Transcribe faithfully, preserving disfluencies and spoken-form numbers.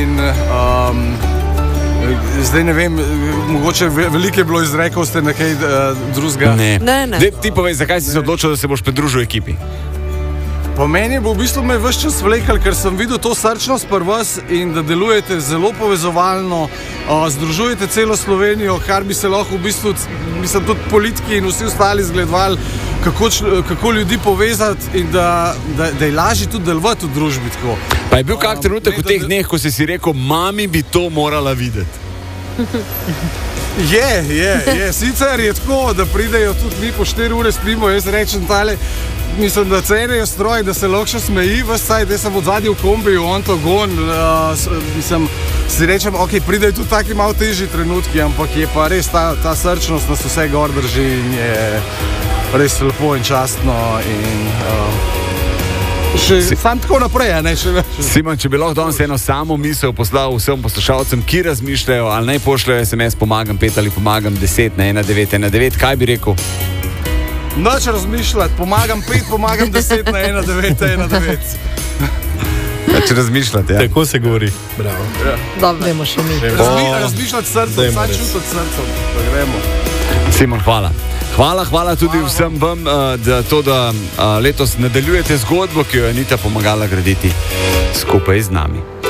in um, zdaj ne vem, mogoče veliko je bilo izrekov, ste nekaj uh, drugega. Ne, ne, ne. Dej, ti povej, zakaj si se odločil, da se boš pridružil ekipi? Po meni je v bistvu me vse čas vlekal, ker sem videl to srčnost pri vas in da delujete zelo povezovalno, uh, združujete celo Slovenijo, kar bi se lahko v bistvu, mislim, tudi politiki in vsi ostali zgledovali, kako, kako ljudi povezati in da, da, da je lažje tudi delovati v družbi. Tako. Pa je bil kak trenutek v teh dneh, ko si si rekel, mami bi to morala videti? Je, je, je. Sicer je tako, da pridejo tudi mi po štiri ure spimo, jaz rečem tale, mislim, da cenejo stroj, da se lahko še smeji, vsaj, da sem od zadnji v kombiju, on to gon, uh, mislim, si rečem, ok, pridejo tudi taki malo težji trenutki, ampak je pa res ta, ta srčnost nas vse gor drži in je res lepo in častno in uh, še si, sam tako naprej, ne še več. Simon, če bi lahko danes eno samo misel poslal vsem poslušalcem, ki razmišljajo, ali naj pošljajo es em es pomagam pet ali pomagam deset na ena devet ena devet, kaj bi rekel? Noč razmišljati, pomagam pet, pomagam deset na ena devet ena devet. Če razmišljati, ja. Tako se govori. Bravo. Ja. Dobro, vemo še mi. Razmi, razmišljati srcem, vsaj čutiti srcem, da gremo. Simon, hvala. Hvala, hvala tudi hvala vsem vam, da to, da letos nadaljujete zgodbo, ki jo je Anita pomagala graditi skupaj z nami.